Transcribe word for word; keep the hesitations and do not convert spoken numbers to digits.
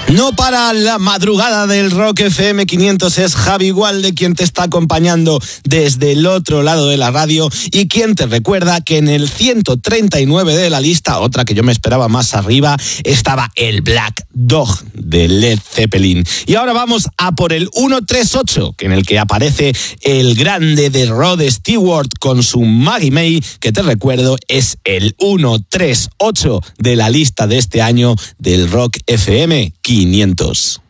No para la madrugada del Rock F M quinientos, es Javi Gualde quien te está acompañando desde el otro lado de la radio y quien te recuerda que en el ciento treinta y nueve de la lista, otra que yo me esperaba más arriba, estaba el Black Dog de Led Zeppelin. Y ahora vamos a por el ciento treinta y ocho, en el que aparece el grande de Rod Stewart con su Maggie May, que te recuerdo es el ciento treinta y ocho de la lista de este año del Rock F M quinientos.